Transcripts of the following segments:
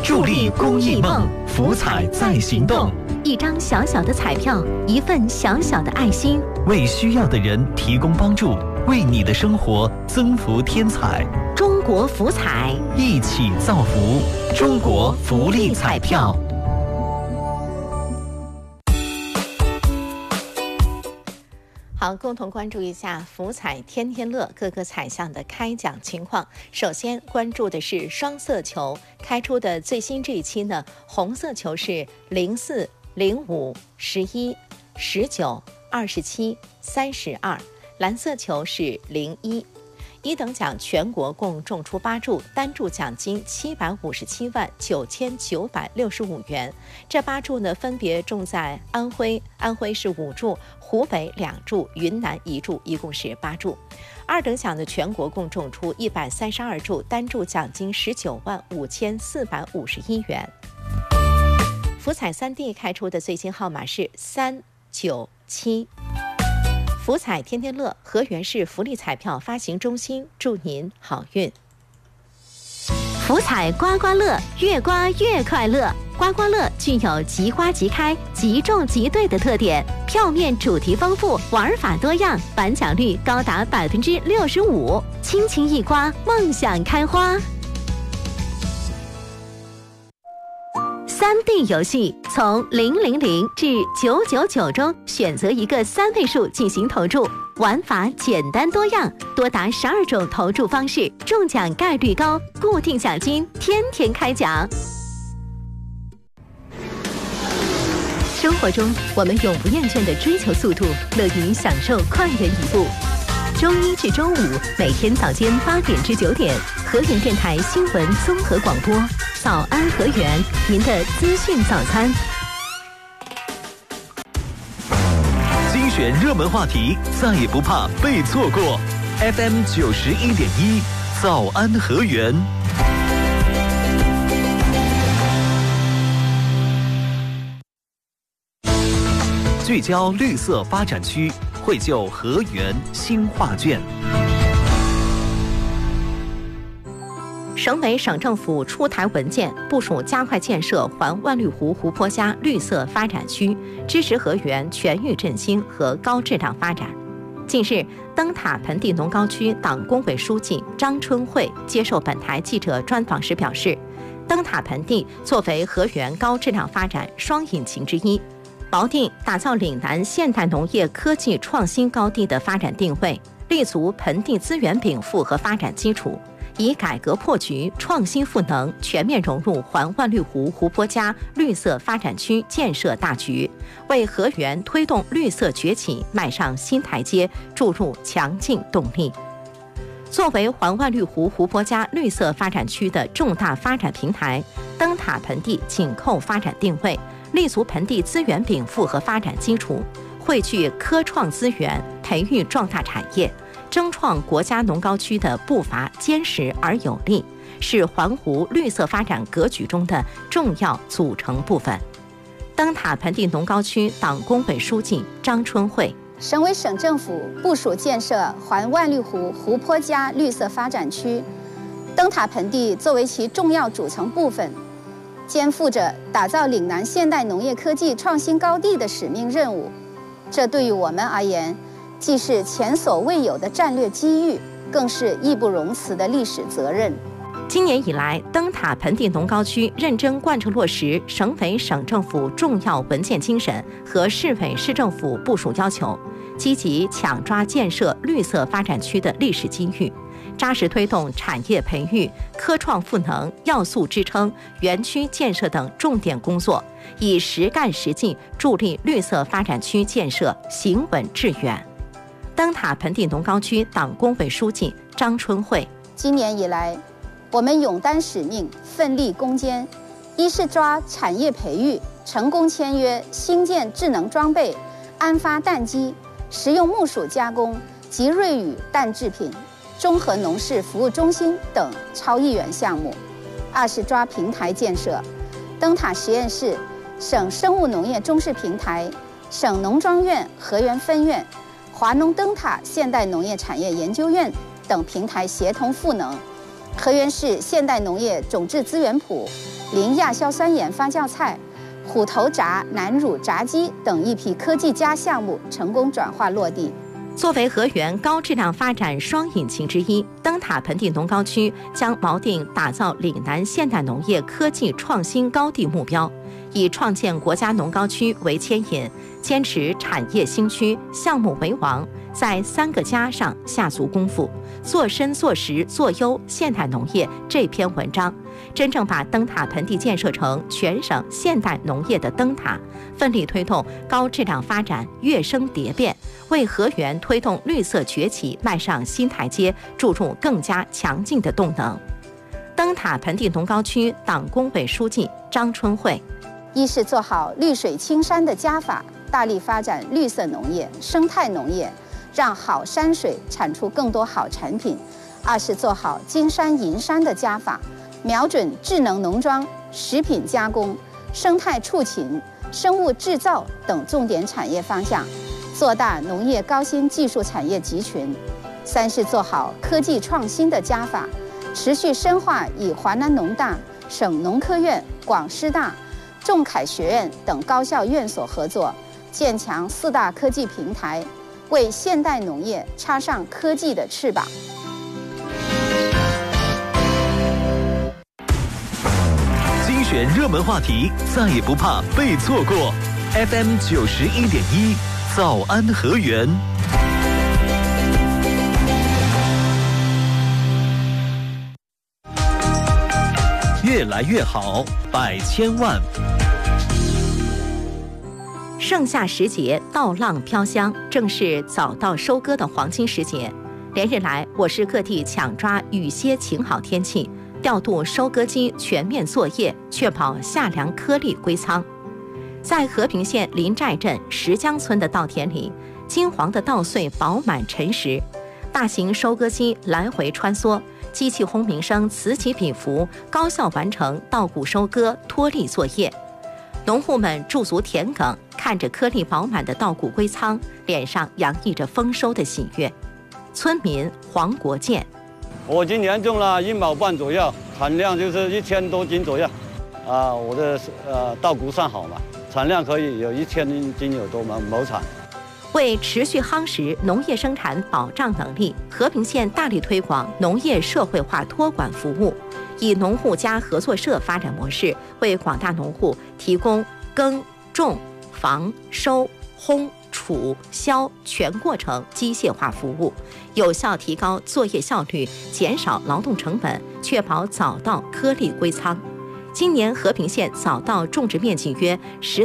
助力公益梦，福彩在行动。 一张小小的彩票，一份小小的爱心， 为需要的人提供帮助，为你的生活增福添彩。 中国福彩， 一起造福。中国福利彩票。 好，共同关注一下福彩天天乐各个彩项的开奖情况。首先关注的是双色球开出的最新这一期呢，红色球是04、05、11、19、27、32，蓝色球是01。一等奖全国共中出8注，单注奖金757万9965元。这8注呢，分别中在安徽是5注，湖北2注，云南1注，一共是8注。二等奖的全国共中出132注，单注奖金19万5451元。福彩3D 开出的最新号码是397。福彩天天乐河源市福利彩票发行中心，祝您好运。福彩刮刮乐，越刮越快乐。刮刮乐具有即刮即开、即中即对的特点，票面主题丰富，玩法多样，返奖率高达65%，轻轻一刮，梦想开花。3D 游戏从000至999中选择一个3位数进行投注，玩法简单多样，多达12种投注方式，中奖概率高，固定奖金天天开奖。生活中，我们永不厌倦地追求速度，乐于享受快人一步。周1至周5每天早间8点至9点，河源电台新闻综合广播，早安河源，您的资讯早餐。 精选热门话题，再也不怕被错过。FM 91.1，早安河源。聚焦绿色发展区，绘就河源新画卷。 省委省政府出台文件，部署加快建设环万绿湖湖泊加绿色发展区，支持河源全域振兴和高质量发展。近日，灯塔盆地农高区党工委书记张春惠接受本台记者专访时表示，灯塔盆地作为河源高质量发展双引擎之一，锚定打造岭南现代农业科技创新高地的发展定位，立足盆地资源禀赋和发展基础，以改革破局、创新赋能全面融入环万绿湖湖泊加绿色发展区建设大局，为河源推动绿色崛起迈上新台阶注入强劲动力。作为环万绿湖湖泊加绿色发展区的重大发展平台，灯塔盆地紧扣发展定位，立足盆地资源禀赋和发展基础，汇聚科创资源，培育壮大产业，争创国家农高区的步伐坚实而有力，是环湖绿色发展格局中的重要组成部分。灯塔盆地农高区党工委书记张春惠： 省委省政府部署建设环万绿湖湖泊加绿色发展区，灯塔盆地作为其重要组成部分，肩负着打造岭南现代农业科技创新高地的使命任务。这对于我们而言，既是前所未有的战略机遇，更是义不容辞的历史责任。 今年以来，灯塔盆地农高区认真贯彻落实省委省政府重要文件精神和市委市政府部署要求，积极抢抓建设绿色发展区的历史机遇，扎实推动产业培育、科创赋能、要素支撑、园区建设等重点工作，以实干实际助力绿色发展区建设行稳致远。灯塔盆地农高区党工委书记张春惠： 今年以来，我们勇担使命，奋力攻坚，一是抓产业培育，成功签约新建智能装备、安发蛋机、食用木薯加工及瑞宇蛋制品、综合农事服务中心等超亿元项目；二是抓平台建设，灯塔实验室、省生物农业中试平台、省农庄院河源分院、华农灯塔现代农业产业研究院等平台协同赋能，河源市现代农业种质资源谱、 磷亚硝酸盐发酵菜、虎头炸南乳炸鸡等一批科技加项目成功转化落地。 作为河源高质量发展双引擎之一，灯塔盆地农高区将锚定打造岭南现代农业科技创新高地目标，以创建国家农高区为牵引，坚持产业兴区、项目为王，在3个加上下足功夫，做深做实做优现代农业这篇文章，真正把灯塔盆地建设成全省现代农业的灯塔，奋力推动高质量发展跃升蝶变，为河源推动绿色崛起迈上新台阶注入更加强劲的动能。灯塔盆地农高区党工委书记张春慧： 一是做好绿水青山的加法，大力发展绿色农业、生态农业，让好山水产出更多好产品；二是做好金山银山的加法，瞄准智能农庄、食品加工、生态畜禽、生物制造等重点产业方向，做大农业高新技术产业集群；三是做好科技创新的加法，持续深化与华南农大、省农科院、广师大、仲恺学院等高校院所合作，建强4大科技平台，为现代农业插上科技的翅膀。 精选热门话题，再也不怕被错过。FM 91.1，早安河源。越来越好，百千万。 盛夏时节，稻浪飘香，正是早稻收割的黄金时节。连日来，我市各地抢抓雨歇晴好天气，调度收割机全面作业，确保夏粮颗粒归仓。在和平县临寨镇石江村的稻田里，金黄的稻穗饱满沉实，大型收割机来回穿梭，机器轰鸣声此起彼伏，高效完成稻谷收割脱粒作业。农户们驻足田埂，看着颗粒饱满的稻谷归仓，脸上洋溢着丰收的喜悦。村民黄国建： 我今年种了1亩半左右，产量就是1000多斤左右。我的稻谷算好嘛，产量可以有1000斤有多亩产。 为持续夯实农业生产保障能力，和平县大力推广农业社会化托管服务，以农户加合作社发展模式，为广大农户提供耕、种、防、收、烘、储、销全过程机械化服务，有效提高作业效率，减少劳动成本，确保早稻颗粒归仓。今年和平县早稻种植面积约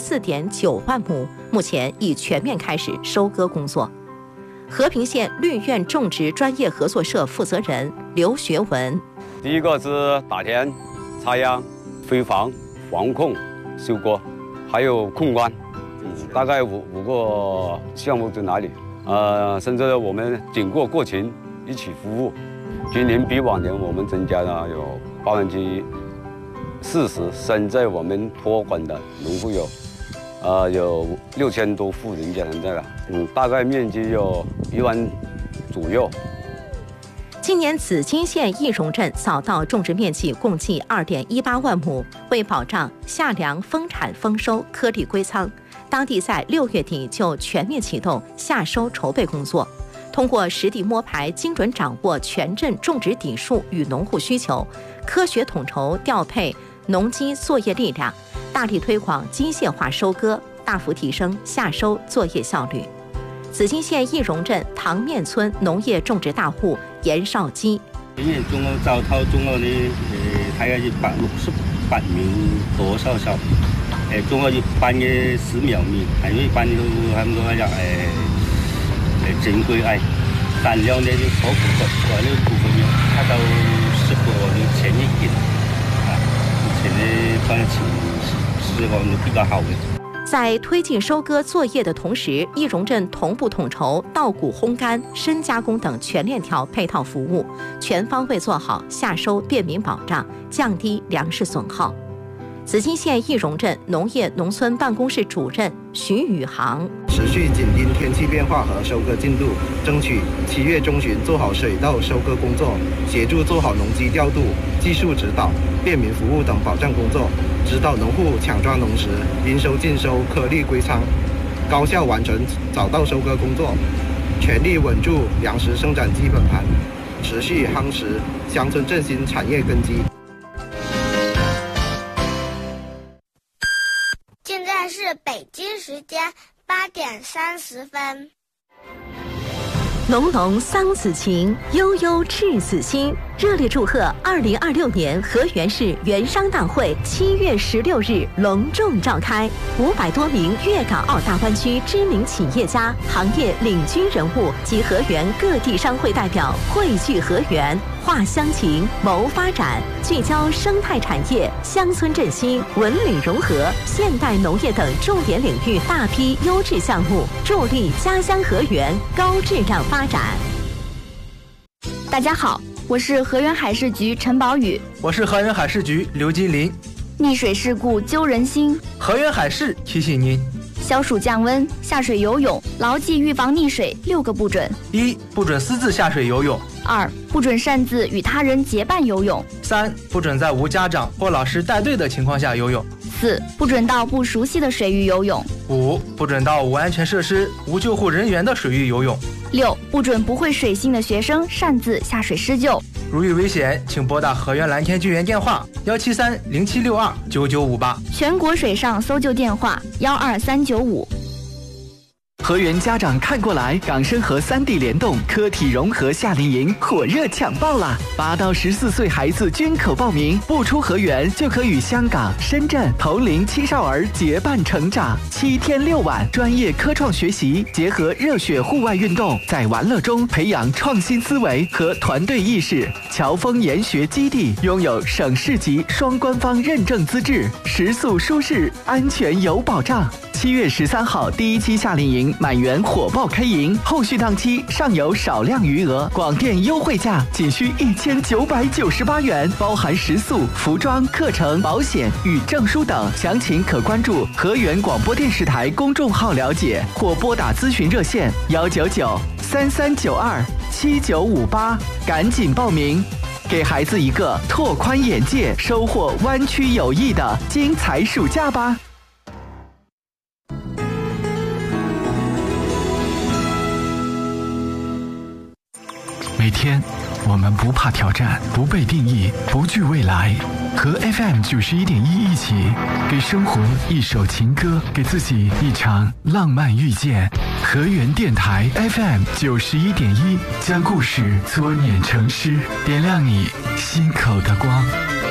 14.9万亩，目前已全面开始收割工作。和平县绿苑种植专业合作社负责人刘学文： 第一个是打田、插秧、飞防、防控、收割，还有控管，大概五个项目在哪里？甚至我们整个过程一起服务。今年比往年我们增加了有40%，现在我们托管的农户有6000多户人家现在了，大概面积有1万左右。 今年紫金县义荣镇早稻种植面积共计2.18万亩，为保障夏粮丰产丰收、颗粒归仓，当地在6月底就全面启动夏收筹备工作。通过实地摸排，精准掌握全镇种植底数与农户需求，科学统筹调配农机作业力量，大力推广机械化收割，大幅提升夏收作业效率。紫金县义荣镇塘面村农业种植大户严少基： 今年种了早稻种了呢，大概168名多少，種咗一般嘅10苗米，係一般都差唔多正規產量呢就超部分，呢部分呢它到10多錢一斤，目前呢反正是比較好嘅。 在推进收割作业的同时，义荣镇同步统筹稻谷烘干、深加工等全链条配套服务，全方位做好夏收便民保障，降低粮食损耗。紫金县义荣镇农业农村办公室主任徐宇航。 持续紧盯天气变化和收割进度，争取7月中旬做好水稻收割工作，协助做好农机调度、技术指导、便民服务等保障工作，指导农户抢抓农时应收尽收，颗粒归仓，高效完成早稻收割工作，全力稳住粮食生产基本盘，持续夯实乡村振兴产业根基。 现在是北京时间8点30分。 浓浓桑梓情，悠悠赤子心。热烈祝贺2026年河源市园商大会7月16日隆重召开，500多名粤港澳大湾区知名企业家、行业领军人物及河源各地商会代表汇聚河源，话乡情，谋发展，聚焦生态产业、乡村振兴、文旅融合、现代农业等重点领域大批优质项目，助力家乡河源高质量发展。 大家好，我是河源海事局陈宝宇。 我是河源海事局刘金林。 溺水事故揪人心， 河源海事提醒您： 消暑降温，下水游泳，牢记预防溺水6个不准 ：1. 不准私自下水游泳 ；2. 不准擅自与他人结伴游泳 ；3. 不准在无家长或老师带队的情况下游泳 ；4. 不准到不熟悉的水域游泳 ；5. 不准到无安全设施、无救护人员的水域游泳 ；6. 不准不会水性的学生擅自下水施救。 如遇危险，请拨打河源蓝天救援电话17307629958， 全国水上搜救电话12395。 河源家长看过来，港深河3地联动科体融合夏令营火热抢报啦！8到14岁孩子均可报名，不出河源就可与香港、深圳同龄青少儿结伴成长，7天6晚，专业科创学习，结合热血户外运动，在玩乐中培养创新思维和团队意识。侨丰研学基地拥有省市级双官方认证资质，食宿舒适，安全有保障。7月13号第1期夏令营满员火爆开营，后续档期尚有少量余额，广电优惠价仅需1998元，包含食宿、服装、课程、保险与证书等。详情可关注河源广播电视台公众号了解，或拨打咨询热线199-3392-7958，赶紧报名，给孩子一个拓宽眼界、收获湾区友谊的精彩暑假吧。 每天，我们不怕挑战，不被定义，不惧未来。和 FM 91.1一起，给生活一首情歌，给自己一场浪漫遇见。河源电台 FM 91.1，将故事搓捻成诗，点亮你心口的光。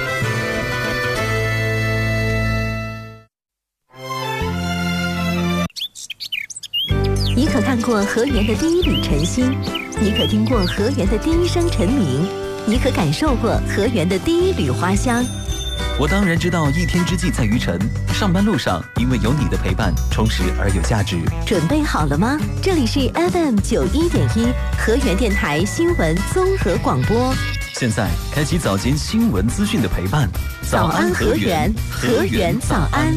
你可看过河源的第一缕晨星？你可听过河源的第一声晨鸣？你可感受过河源的第一缕花香？ 我当然知道一天之计在于晨，上班路上因为有你的陪伴，充实而有价值。 准备好了吗？这里是 FM 91.1河源电台新闻综合广播。 现在开启早间新闻资讯的陪伴。 早安河源，河源早安。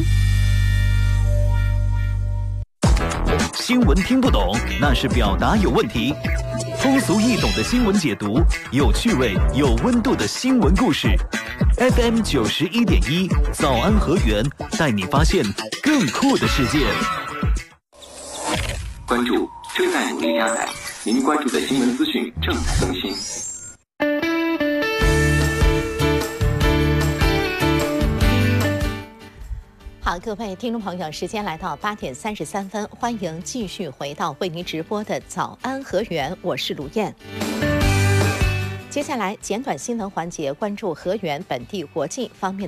新闻听不懂，那是表达有问题。通俗易懂的新闻解读，有趣味、有温度的新闻故事。FM 91.1，早安河源，带你发现更酷的世界。 关注正在努力加载，您关注的新闻资讯正在更新。 好，各位听众朋友，时间来到8点33分，欢迎继续回到为您直播的早安河源，我是卢燕。接下来简短新闻环节，关注河源本地、国际方面。